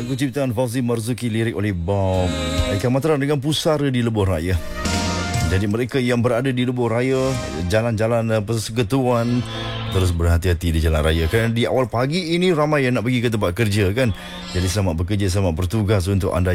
Lagu ciptaan Fauzi Marzuki, lirik oleh Bob Eka Matra dengan Pusara di Lebuh Raya. Jadi mereka yang berada di Lebuh Raya, jalan-jalan persekutuan, terus berhati-hati di jalan raya. Kerana di awal pagi ini ramai yang nak pergi ke tempat kerja kan. Jadi selamat bekerja, selamat bertugas untuk anda